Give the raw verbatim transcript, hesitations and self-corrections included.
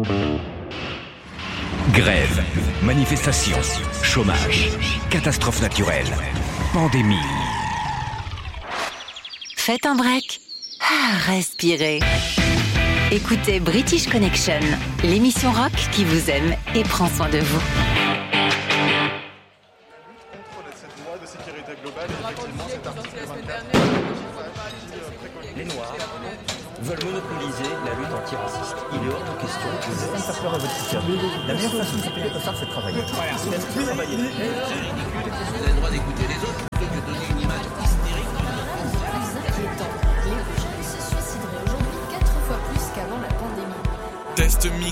Grève, manifestations, chômage, catastrophes naturelles, pandémie. Faites un break. Ah, respirez. Écoutez British Connection, l'émission rock qui vous aime et prend soin de vous. Les Noirs veulent monopoliser la lutte antiraciste. Il est hors de question que vous allez faire peur à votre système. La meilleure façon de s'appeler comme ça, c'est de travailler. C'est même plus travailler. Vous avez le droit d'écouter les autres plutôt que de donner une image hystérique. Les plus jeunes se suicideraient aujourd'hui quatre fois plus qu'avant la pandémie. Test mix.